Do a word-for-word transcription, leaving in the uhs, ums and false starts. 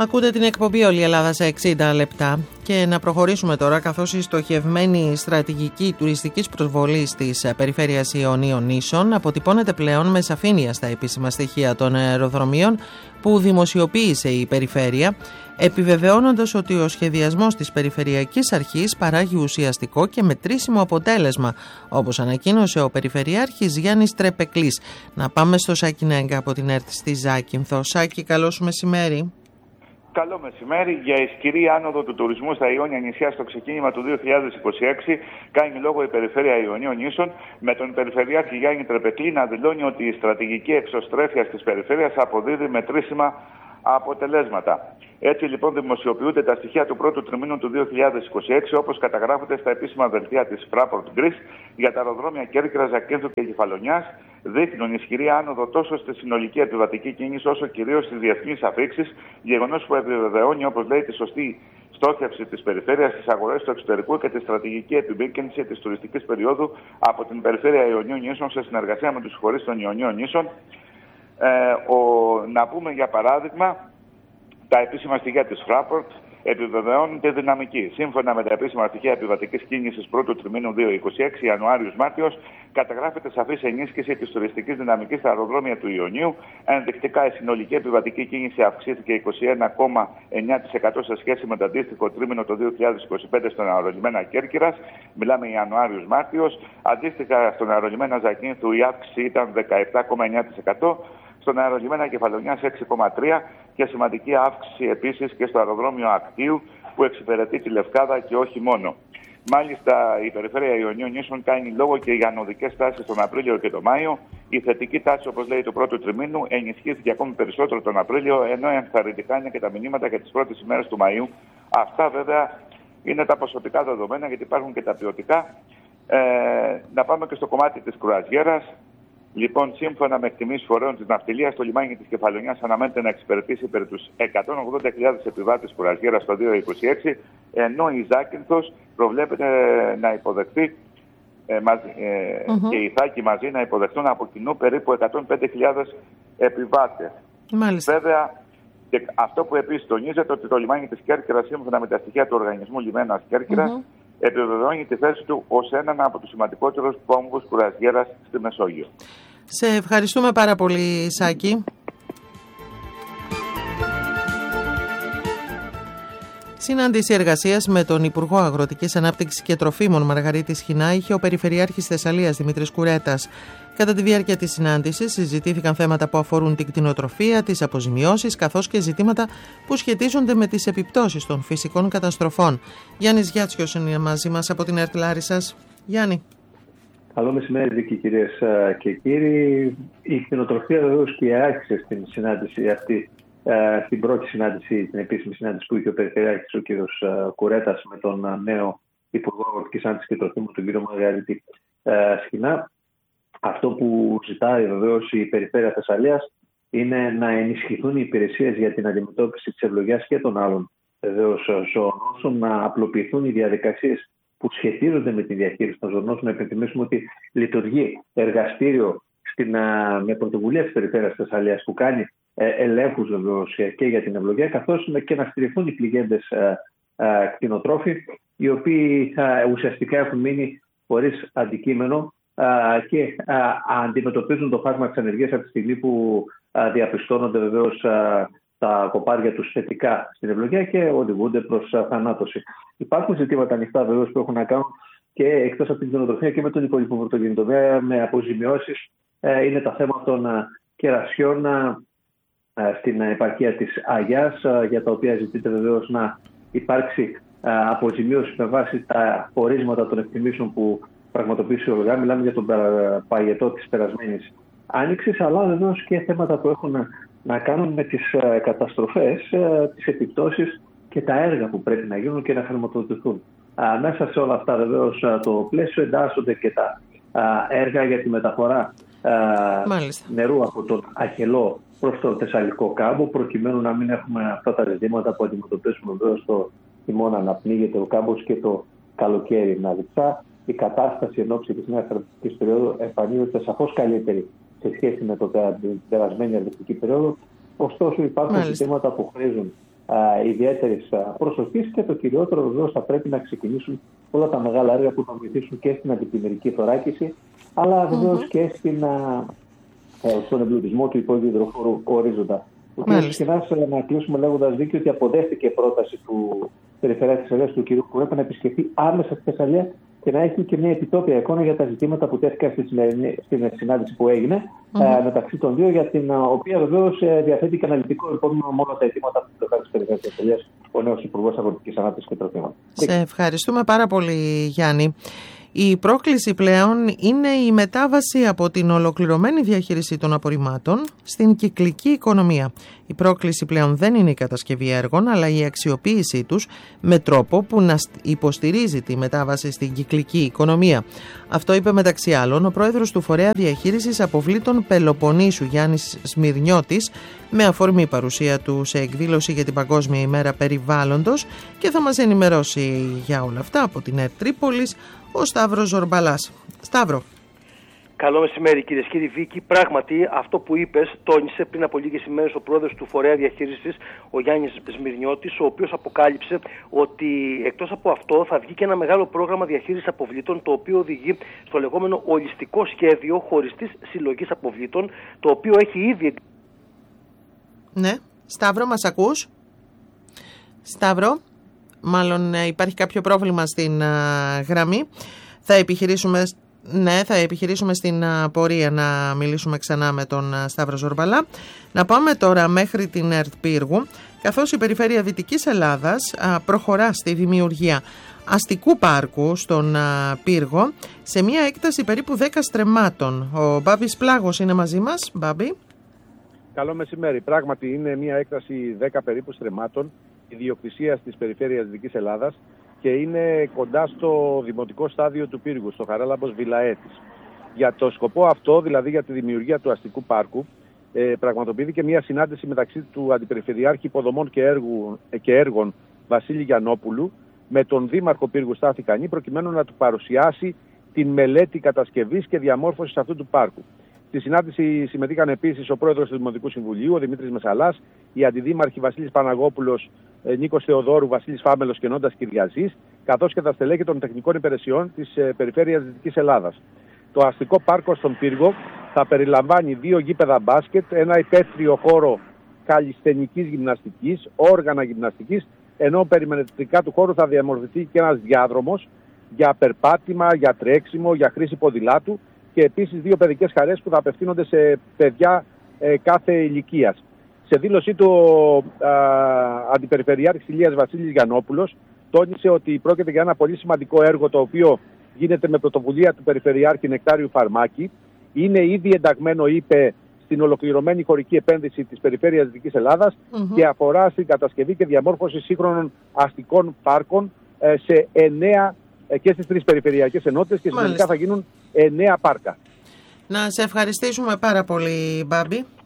Ακούτε την εκπομπή «Όλη η Ελλάδα σε εξήντα λεπτά» και να προχωρήσουμε τώρα, καθώς η στοχευμένη στρατηγική τουριστικής προσβολής της περιφέρειας Ιωνίων Νήσων αποτυπώνεται πλέον με σαφήνεια στα επίσημα στοιχεία των αεροδρομίων που δημοσιοποίησε η περιφέρεια, επιβεβαιώνοντας ότι ο σχεδιασμός της Περιφερειακής Αρχής παράγει ουσιαστικό και μετρήσιμο αποτέλεσμα, όπως ανακοίνωσε ο Περιφερειάρχης Γιάννης Τρεπεκλής. Να πάμε στο Σάκη Νέγκα από την ΕΡΤ στη Ζάκυνθο. Σάκη, καλό σου μεσημέρι. Καλό μεσημέρι. Για ισχυρή άνοδο του τουρισμού στα Ιόνια νησιά στο ξεκίνημα του δύο χιλιάδες είκοσι έξι κάνει λόγο η Περιφέρεια Ιωνίων Νήσων, με τον Περιφερειάρχη Γιάννη Τρεπεκλή να δηλώνει ότι η στρατηγική εξωστρέφεια της περιφέρειας αποδίδει μετρήσιμα αποτελέσματα. Έτσι λοιπόν δημοσιοποιούνται τα στοιχεία του πρώτου τριμήνου του δύο χιλιάδες είκοσι έξι, όπως καταγράφονται στα επίσημα δελτία της Fraport Greece για τα αεροδρόμια Κέρκυρας, Ζακύνθου και Κεφαλονιάς. Δείχνουν ισχυρή άνοδο τόσο στη συνολική επιβατική κίνηση όσο κυρίως στις διεθνείς αφήξεις, γεγονός που επιβεβαιώνει, όπως λέει, τη σωστή στόχευση της περιφέρειας στις αγορές του εξωτερικού και τη στρατηγική επιμήκυνση της τουριστικής περίοδου από την Περιφέρεια Ιωνίων Νήσων σε συνεργασία με τους φορείς των Ιωνίων Νήσων. Ε, ο, να πούμε για παράδειγμα, τα επίσημα στοιχεία της Fraport επιβεβαιώνουν τη δυναμική. Σύμφωνα με τα επίσημα στοιχεία επιβατικής κίνησης πρώτου τριμήνου δύο χιλιάδες είκοσι έξι, Ιανουάριος-Μάρτιος, καταγράφεται σαφής ενίσχυση της τουριστικής δυναμικής στα αεροδρόμια του Ιωνίου. Ενδεικτικά, η συνολική επιβατική κίνηση αυξήθηκε είκοσι ένα κόμμα εννέα τοις εκατό σε σχέση με το αντίστοιχο τρίμηνο το δύο χιλιάδες είκοσι πέντε στον αερολιμένα Κέρκυρας. Μιλάμε Ιανουάριος-Μάρτιος. Αντίστοιχα, στον αερολιμένα Ζακύνθου η αύξηση ήταν δεκαεπτά κόμμα εννέα τοις εκατό. Στον αερολιμένα Κεφαλονιάς έξι κόμμα τρία τοις εκατό και σημαντική αύξηση επίσης και στο αεροδρόμιο Ακτίου που εξυπηρετεί τη Λευκάδα και όχι μόνο. Μάλιστα, η Περιφέρεια Ιωνίων Νήσων κάνει λόγο και για ανωδικές τάσεις τον Απρίλιο και τον Μάιο. Η θετική τάση, όπως λέει, του πρώτου τριμήνου ενισχύθηκε ακόμη περισσότερο τον Απρίλιο, ενώ ενθαρρυντικά είναι και τα μηνύματα για τις πρώτες ημέρες του Μαΐου. Αυτά βέβαια είναι τα ποσοτικά δεδομένα, γιατί υπάρχουν και τα ποιοτικά. Ε, να πάμε και στο κομμάτι της κρουαζιέρας. Λοιπόν, σύμφωνα με εκτιμήσεις φορέων της ναυτιλίας, το λιμάνι της Κεφαλονιάς αναμένεται να εξυπηρετήσει περί τους εκατόν ογδόντα χιλιάδες επιβάτες κουραζιέρας το δύο χιλιάδες είκοσι έξι, ενώ η Ζάκυνθος προβλέπεται να υποδεχτεί ε, μαζί, ε, mm-hmm. και η Θάκη μαζί να υποδεχτούν από κοινού περίπου εκατόν πέντε χιλιάδες επιβάτες. Μάλιστα. Βέβαια, και αυτό που επίσης τονίζεται, ότι το λιμάνι της Κέρκυρας, σύμφωνα με τα στοιχεία του Οργανισμού Λιμένας Κέρκυρας, mm-hmm. επιβεβαιώνει τη θέση του ως έναν από τους σημαντικότερους κόμβους κουραζιέρας στη Μεσόγειο. Σε ευχαριστούμε πάρα πολύ, Σάκη. Συνάντηση εργασίας με τον Υπουργό Αγροτικής Ανάπτυξης και Τροφίμων Μαργαρίτη Σχοινά είχε ο Περιφερειάρχης Θεσσαλίας Δημήτρης Κουρέτας. Κατά τη διάρκεια της συνάντησης συζητήθηκαν θέματα που αφορούν την κτηνοτροφία, τις αποζημιώσεις, καθώς και ζητήματα που σχετίζονται με τις επιπτώσεις των φυσικών καταστροφών. Γιάννης Γιάτσιος είναι μαζί μας από την ΕΡΤ Λάρισσας. Γιάννη. Καλό μεσημέρι, δίκοι κυρίες και κύριοι. Η κτηνοτροφία βεβαίως και άρχισε στην συνάντηση αυτή, στην πρώτη συνάντηση, την επίσημη συνάντηση που είχε ο Περιφερειάρχης ο κ. Κουρέτας με τον νέο Υπουργό Αγροτικής Ανάπτυξης και Τροφίμων, τον κ. Μαργαρίτη Σχοινά. Αυτό που ζητάει βεβαίως η Περιφέρεια Θεσσαλίας είναι να ενισχυθούν οι υπηρεσίες για την αντιμετώπιση της ευλογιάς και των άλλων βεβαίως ζωονόσων, να απλοποιηθούν οι διαδικασίες που σχετίζονται με τη διαχείριση των ζωονόσων. Να υπενθυμίσουμε ότι λειτουργεί εργαστήριο στην, με πρωτοβουλία της Περιφέρειας Θεσσαλίας που κάνει ε, ελέγχους βεβαίως και για την ευλογία, καθώς και να στηριχθούν οι πληγέντες ε, ε, κτηνοτρόφοι, οι οποίοι ε, ουσιαστικά έχουν μείνει χωρίς αντικείμενο και αντιμετωπίζουν το φάσμα της ανεργίας από τη στιγμή που διαπιστώνονται βεβαίως τα κοπάρια τους θετικά στην ευλογία και οδηγούνται προς θανάτωση. Υπάρχουν ζητήματα ανοιχτά βεβαίως που έχουν να κάνουν και εκτός από την κτηνοτροφία και με τον υπόλοιπο πρωτογεννητοβέα, με αποζημιώσεις. Είναι τα θέματα των κερασιών στην επαρχία της Αγιάς, για τα οποία ζητείται βεβαίως να υπάρξει αποζημίωση με βάση τα πορίσματα των εκτιμήσεων που πραγματοποιήσει ο ΟΛΓΑ. Μιλάμε για τον παγετό της περασμένης άνοιξης, αλλά βεβαίως και θέματα που έχουν να, να κάνουν με τις uh, καταστροφές, uh, τις επιπτώσεις και τα έργα που πρέπει να γίνουν και να χρηματοδοτηθούν. Uh, μέσα σε όλα αυτά βεβαίως uh, το πλαίσιο εντάσσονται και τα uh, έργα για τη μεταφορά uh, νερού από τον Αχελό προς τον Θεσσαλικό κάμπο, προκειμένου να μην έχουμε αυτά τα ζητήματα που αντιμετωπίζουμε βεβαίως το χειμώνα, να πνίγεται ο κάμπος και το καλοκαίρι να διψά. Η κατάσταση εν ώψη της νέας αρνητικής περίοδου εμφανίζεται σαφώς καλύτερη σε σχέση με το, την περασμένη αρνητική περίοδο. Ωστόσο, υπάρχουν Μάλιστα. ζητήματα που χρήζουν ιδιαίτερης προσοχής και το κυριότερο βεβαίως θα πρέπει να ξεκινήσουν όλα τα μεγάλα έργα που θα βοηθήσουν και στην αντιπλημμυρική θωράκιση, αλλά βεβαίως mm-hmm. και στην, α, στον εμπλουτισμό του υπόγειου υδροφόρου ορίζοντα. Ο κ. Σκηνάς, να κλείσουμε λέγοντας δίκιο ότι αποδέχτηκε πρόταση του Περιφερειάρχη Θεσσαλίας του κ. Κουρέπα να επισκεφθεί άμεσα στη Θεσσαλία και να έχει και μια επιτόπια εικόνα για τα ζητήματα που τέθηκαν στη στην συνάντηση που έγινε mm-hmm. ε, μεταξύ των δύο, για την οποία βεβαίως διαθέτει και αναλυτικό υπόμνημα με όλα τα αιτήματα που του κάνει τη Περιφερειάρχη Θεσσαλίας ο νέος Υπουργός Αγροτικής Ανάπτυξης και Τροφίμων. Σε ευχαριστούμε πάρα πολύ, Γιάννη. Η πρόκληση πλέον είναι η μετάβαση από την ολοκληρωμένη διαχείριση των απορριμμάτων στην κυκλική οικονομία. Η πρόκληση πλέον δεν είναι η κατασκευή έργων, αλλά η αξιοποίησή τους με τρόπο που να υποστηρίζει τη μετάβαση στην κυκλική οικονομία. Αυτό είπε μεταξύ άλλων ο πρόεδρος του Φορέα Διαχείρισης Αποβλήτων Πελοποννήσου, Γιάννης Σμυρνιώτης, με αφορμή παρουσία του σε εκδήλωση για την Παγκόσμια ημέρα Περιβάλλοντος, και θα μας ενημερώσει για όλα αυτά από την ΕΡΤ Τρίπολης ο Σταύρος Ζορμπαλάς. Σταύρο. Καλό μεσημέρι, κυρίες και κύριοι. Βίκη, πράγματι αυτό που είπες τόνισε πριν από λίγες ημέρες ο πρόεδρος του Φορέα Διαχείρισης, ο Γιάννης Σμυρνιώτης, ο οποίος αποκάλυψε ότι εκτός από αυτό θα βγει και ένα μεγάλο πρόγραμμα διαχείρισης αποβλήτων, το οποίο οδηγεί στο λεγόμενο ολιστικό σχέδιο χωριστής συλλογής αποβλήτων, το οποίο έχει ήδη... Ναι, Σταύρο, μας ακούς? Σταύρο, μάλλον υπάρχει κάποιο πρόβλημα στην uh, γραμμή. Θα επιχειρήσουμε... Ναι, θα επιχειρήσουμε στην πορεία να μιλήσουμε ξανά με τον Σταύρο Ζορμπαλά. Να πάμε τώρα μέχρι την ΕΡΤ Πύργου, καθώς η Περιφέρεια Δυτικής Ελλάδας προχωρά στη δημιουργία αστικού πάρκου στον Πύργο σε μια έκταση περίπου δέκα στρεμμάτων. Ο Μπάμπης Πλάγος είναι μαζί μας. Μπάμπη. Καλό μεσημέρι. Πράγματι είναι μια έκταση δέκα περίπου στρεμμάτων ιδιοκτησίας της Περιφέρειας Δυτικής Ελλάδας και είναι κοντά στο δημοτικό στάδιο του Πύργου, στο Χαράλαμπος Βιλαέτης. Για το σκοπό αυτό, δηλαδή για τη δημιουργία του αστικού πάρκου, ε, πραγματοποιήθηκε μια συνάντηση μεταξύ του Αντιπεριφερειάρχη Υποδομών και, έργου, ε, και Έργων Βασίλη Γιαννόπουλου με τον Δήμαρχο Πύργου Στάθη Κανή, προκειμένου να του παρουσιάσει την μελέτη κατασκευής και διαμόρφωσης αυτού του πάρκου. Στη συνάντηση συμμετείχαν επίσης ο πρόεδρος του Δημοτικού Συμβουλίου, ο Δημήτρης Μεσαλάς, οι αντιδήμαρχοι Βασίλης Παναγόπουλος, Νίκος Θεοδόρου, Βασίλης Φάμελος και Νόντας Κυριαζής, καθώς και τα στελέχη των τεχνικών υπηρεσιών της Περιφέρειας Δυτικής Ελλάδας. Το αστικό πάρκο στον Πύργο θα περιλαμβάνει δύο γήπεδα μπάσκετ, ένα υπαίθριο χώρο καλλισθενικής γυμναστικής, όργανα γυμναστικής, ενώ περιμετρικά του χώρου θα διαμορφωθεί και ένας διάδρομος για περπάτημα, για τρέξιμο, για χρήση ποδηλάτου και επίσης δύο παιδικές χαρές που θα απευθύνονται σε παιδιά ε, κάθε ηλικίας. Σε δήλωσή του ο Αντιπεριφερειάρχης Ηλίας Βασίλης Γιαννόπουλος τόνισε ότι πρόκειται για ένα πολύ σημαντικό έργο, το οποίο γίνεται με πρωτοβουλία του Περιφερειάρχη Νεκτάριου Φαρμάκη. Είναι ήδη ενταγμένο, είπε, στην ολοκληρωμένη χωρική επένδυση της Περιφέρειας Δυτικής Ελλάδας mm-hmm. και αφορά στην κατασκευή και διαμόρφωση σύγχρονων αστικών πάρκων ε, σε εννέα ε, και στις τρεις περιφερειακές ενότητες και συνολικά θα γίνουν εννέα πάρκα. Να σε ευχαριστήσουμε πάρα πολύ, Μπάμπη.